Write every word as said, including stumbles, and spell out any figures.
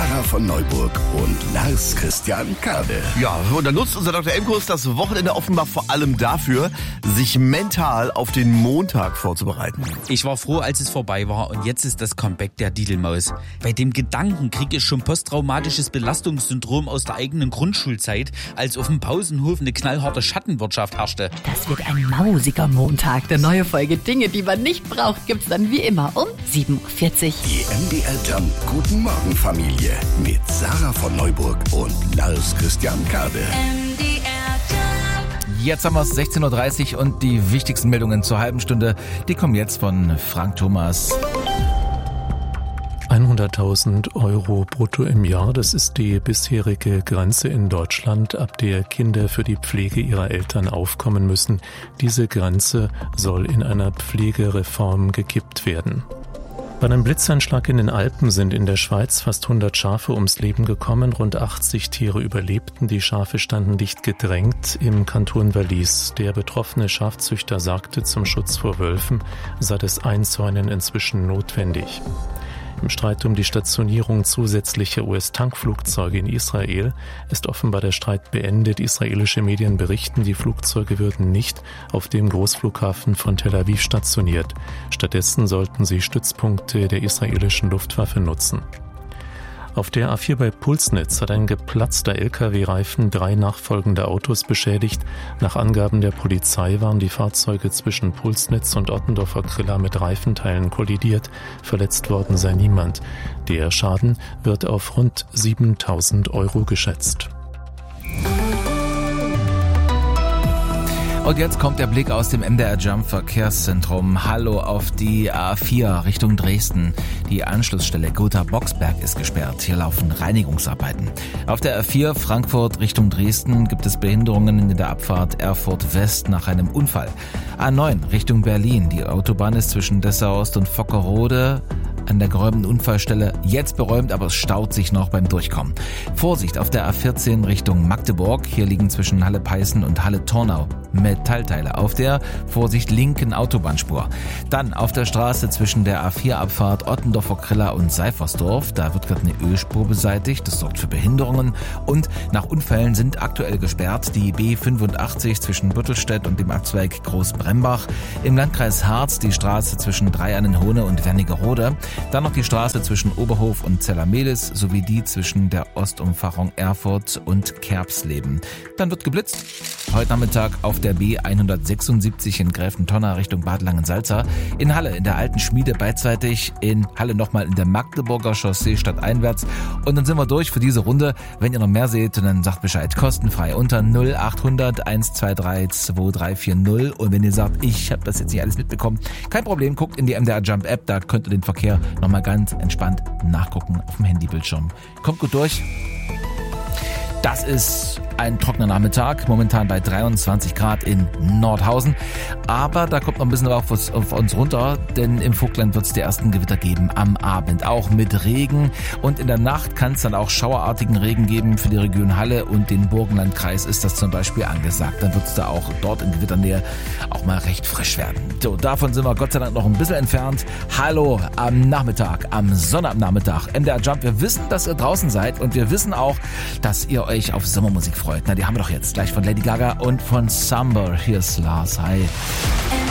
Sarah von Neuburg und Lars Christian Kade. Ja, und dann nutzt unser Doktor Emkus das Wochenende offenbar vor allem dafür, sich mental auf den Montag vorzubereiten. Ich war froh, als es vorbei war und jetzt ist das Comeback der Didelmaus. Bei dem Gedanken kriege ich schon posttraumatisches Belastungssyndrom aus der eigenen Grundschulzeit, als auf dem Pausenhof eine knallharte Schattenwirtschaft herrschte. Das wird ein mausiger Montag. Eine neue Folge Dinge, die man nicht braucht, gibt's dann wie immer um sieben Uhr vierzig. Die M D R Jump Guten Morgen Familie mit Sarah von Neuburg und Lars Christian Kade. M D R Jump. Jetzt haben wir es sechzehn Uhr dreißig und die wichtigsten Meldungen zur halben Stunde, die kommen jetzt von Frank Thomas. hunderttausend Euro brutto im Jahr, das ist die bisherige Grenze in Deutschland, ab der Kinder für die Pflege ihrer Eltern aufkommen müssen. Diese Grenze soll in einer Pflegereform gekippt werden. Bei einem Blitzeinschlag in den Alpen sind in der Schweiz fast hundert Schafe ums Leben gekommen, rund achtzig Tiere überlebten, die Schafe standen dicht gedrängt im Kanton Wallis. Der betroffene Schafzüchter sagte, zum Schutz vor Wölfen sei das Einzäunen inzwischen notwendig. Im Streit um die Stationierung zusätzlicher U S-Tankflugzeuge in Israel ist offenbar der Streit beendet. Israelische Medien berichten, die Flugzeuge würden nicht auf dem Großflughafen von Tel Aviv stationiert. Stattdessen sollten sie Stützpunkte der israelischen Luftwaffe nutzen. Auf der A vier bei Pulsnitz hat ein geplatzter L K W-Reifen drei nachfolgende Autos beschädigt. Nach Angaben der Polizei waren die Fahrzeuge zwischen Pulsnitz und Ottendorfer Krilla mit Reifenteilen kollidiert. Verletzt worden sei niemand. Der Schaden wird auf rund siebentausend Euro geschätzt. Und jetzt kommt der Blick aus dem M D R Jump Verkehrszentrum. Hallo auf die A vier Richtung Dresden. Die Anschlussstelle Gotha-Boxberg ist gesperrt. Hier laufen Reinigungsarbeiten. Auf der A vier Frankfurt Richtung Dresden gibt es Behinderungen in der Abfahrt Erfurt West nach einem Unfall. A neun Richtung Berlin. Die Autobahn ist zwischen Dessau Ost und Vockerode an der geräumten Unfallstelle jetzt beräumt, aber es staut sich noch beim Durchkommen. Vorsicht auf der A vierzehn Richtung Magdeburg. Hier liegen zwischen Halle-Peißen und Halle-Tornau Metallteile auf der, Vorsicht, linken Autobahnspur. Dann auf der Straße zwischen der A vier Abfahrt Ottendorfer Krilla und Seifersdorf. Da wird gerade eine Ölspur beseitigt. Das sorgt für Behinderungen. Und nach Unfällen sind aktuell gesperrt die B fünfundachtzig zwischen Büttelstedt und dem Abzweig Großbrembach. Im Landkreis Harz die Straße zwischen Dreiannenhohne und Wernigerode. Dann noch die Straße zwischen Oberhof und Zellermehlis sowie die zwischen der Ostumfahrung Erfurt und Kerbsleben. Dann wird geblitzt. Heute Nachmittag auf der B hundertsechsundsiebzig in Gräfentonna Richtung Bad Langensalza. In Halle in der alten Schmiede beidseitig. In Halle nochmal in der Magdeburger Chaussee stadteinwärts. Und dann sind wir durch für diese Runde. Wenn ihr noch mehr seht, dann sagt Bescheid. Kostenfrei unter null achthundert hundertzweiundzwanzig zweiunddreißig vierzig. Und wenn ihr sagt, ich habe das jetzt nicht alles mitbekommen, kein Problem, guckt in die M D R Jump App. Da könnt ihr den Verkehr nochmal ganz entspannt nachgucken auf dem Handybildschirm. Kommt gut durch. Das ist ein trockener Nachmittag, momentan bei dreiundzwanzig Grad in Nordhausen. Aber da kommt noch ein bisschen auf uns, auf uns runter, denn im Vogtland wird es die ersten Gewitter geben am Abend. Auch mit Regen und in der Nacht kann es dann auch schauerartigen Regen geben. Für die Region Halle und den Burgenlandkreis ist das zum Beispiel angesagt. Dann wird es da auch dort in Gewitternähe auch mal recht frisch werden. So, davon sind wir Gott sei Dank noch ein bisschen entfernt. Hallo am Nachmittag, am Sonnabendnachmittag. M D R Jump, wir wissen, dass ihr draußen seid und wir wissen auch, dass ihr euch auf Sommermusik freut. Na, die haben wir doch jetzt gleich von Lady Gaga und von Summer. Hier ist Lars. Hi.